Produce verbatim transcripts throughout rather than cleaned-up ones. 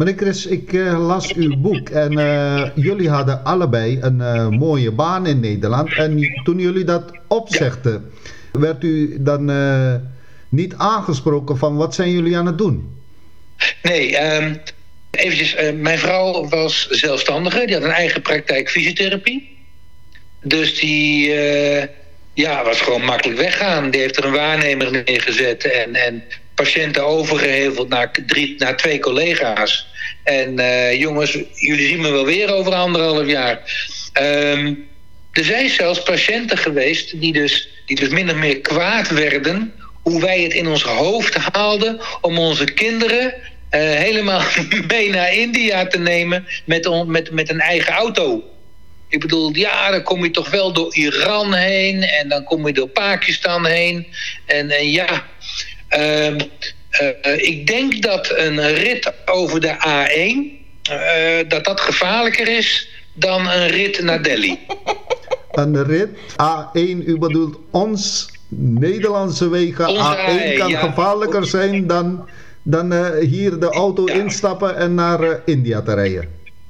Meneer Chris, ik uh, las uw boek en uh, jullie hadden allebei een uh, mooie baan in Nederland. En toen jullie dat opzegden, ja. werd u dan uh, niet aangesproken van wat zijn jullie aan het doen? Nee, um, eventjes, uh, mijn vrouw was zelfstandige, die had een eigen praktijk fysiotherapie. Dus die uh, ja, was gewoon makkelijk weggaan. Die heeft er een waarnemer neergezet en, en patiënten overgeheveld naar, drie, naar twee collega's. En uh, jongens, jullie zien me wel weer over anderhalf jaar. Um, er zijn zelfs patiënten geweest die dus, die dus min of meer kwaad werden hoe wij het in ons hoofd haalden om onze kinderen uh, helemaal mee naar India te nemen met, on, met, met een eigen auto. Ik bedoel, ja, dan kom je toch wel door Iran heen en dan kom je door Pakistan heen. En, en ja, uh, uh, ik denk dat een rit over de A één, uh, dat dat gevaarlijker is dan een rit naar Delhi. Een rit A één, u bedoelt ons Nederlandse wegen. Onze A één kan ja. gevaarlijker zijn dan, dan uh, hier de auto ja. instappen en naar uh, India te rijden.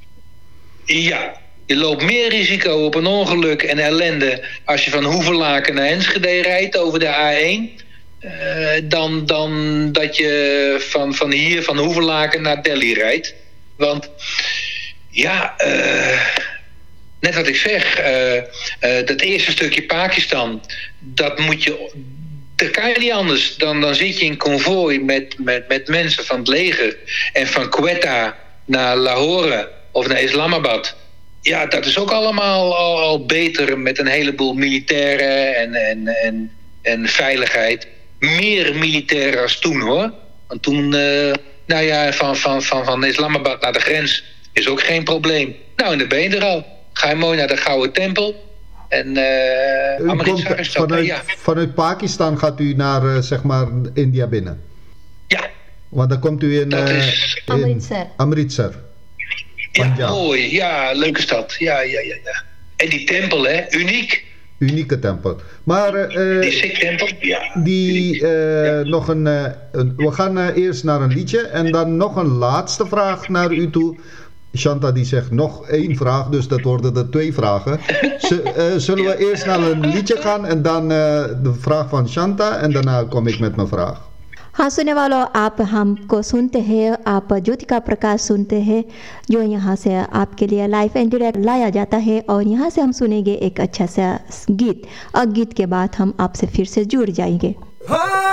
Ja. Je loopt meer risico op een ongeluk en ellende als je van Hoevelaken naar Enschede rijdt over de A één. Uh, dan, dan dat je van, van hier, van Hoevelaken naar Delhi rijdt. Want ja, uh, net wat ik zeg, uh, uh, dat eerste stukje Pakistan, dat moet je, dat kan je niet anders. Dan, dan zit je in konvooi met, met, met mensen van het leger en van Quetta naar Lahore of naar Islamabad. Ja, dat is ook allemaal al, al beter met een heleboel militairen en, en, en, en veiligheid. Meer militairen als toen, hoor. Want toen, uh, nou ja, van, van, van, van Islamabad naar de grens is ook geen probleem. Nou, en dan ben je er al. Ga je mooi naar de Gouden Tempel. En uh, u komt vanuit, ja. vanuit Pakistan gaat u naar, uh, zeg maar, India binnen? Ja. Want dan komt u in, uh, in Amritsar. Amritsar. Ja, ja, mooi. Ja, leuke stad. Ja, ja, ja, ja. En die tempel, hè? Uniek. Unieke tempel. Maar uh, die Sikh-tempel, ja. Die, uh, ja. nog een, uh, een... We gaan uh, eerst naar een liedje en dan nog een laatste vraag naar u toe. Shanta die zegt nog één vraag, dus dat worden er twee vragen. Z- uh, zullen we eerst naar een liedje gaan en dan uh, de vraag van Shanta en daarna kom ik met mijn vraag. हाँ सुनने वालों, आप हमको सुनते हैं, आप ज्योतिका प्रकाश सुनते हैं जो यहाँ से आपके लिए लाइव एंड डायरेक्ट लाया जाता है और यहाँ से हम सुनेंगे एक अच्छा सा गीत और गीत के बाद हम आपसे फिर से जुड़ जाएंगे.